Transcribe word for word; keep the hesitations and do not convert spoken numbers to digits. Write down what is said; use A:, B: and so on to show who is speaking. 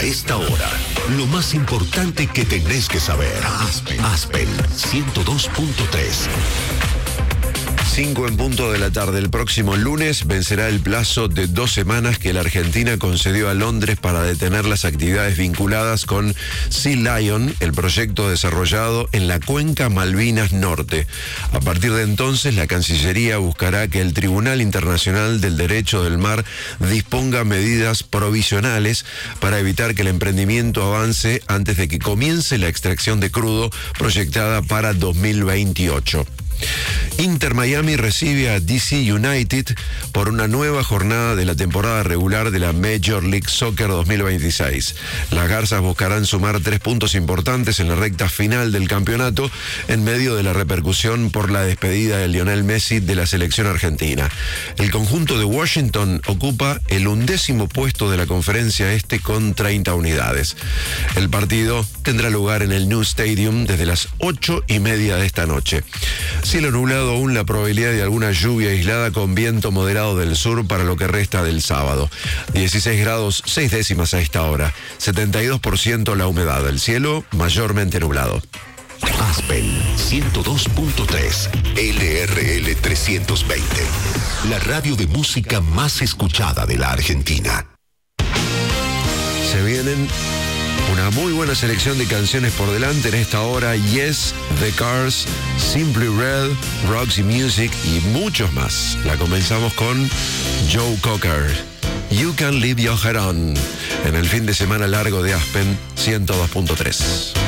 A: esta hora, lo más importante que tenés que saber. Aspen, Aspen ciento dos punto tres.
B: cinco en punto de la tarde. El próximo lunes vencerá el plazo de dos semanas que la Argentina concedió a Londres para detener las actividades vinculadas con Sea Lion, el proyecto desarrollado en la cuenca Malvinas Norte. A partir de entonces, la Cancillería buscará que el Tribunal Internacional del Derecho del Mar disponga medidas provisionales para evitar que el emprendimiento avance antes de que comience la extracción de crudo proyectada para dos mil veintiocho. Inter Miami recibe a D C United por una nueva jornada de la temporada regular de la Major League Soccer dos mil veintiséis. Las Garzas buscarán sumar tres puntos importantes en la recta final del campeonato en medio de la repercusión por la despedida de Lionel Messi de la selección argentina. El conjunto de Washington ocupa el undécimo puesto de la conferencia este con treinta unidades. El partido tendrá lugar en el New Stadium desde las ocho y media de esta noche. Cielo nublado aún, la probabilidad de alguna lluvia aislada con viento moderado del sur para lo que resta del sábado. dieciséis grados seis décimas a esta hora. setenta y dos por ciento la humedad. El cielo mayormente nublado.
A: Aspen ciento dos punto tres. L R L trescientos veinte. La radio de música más escuchada de la Argentina.
B: Se vienen una muy buena selección de canciones por delante en esta hora. Yes, The Cars, Simply Red, Roxy Music y muchos más. La comenzamos con Joe Cocker, You Can Leave Your Head On, en el fin de semana largo de Aspen ciento dos punto tres.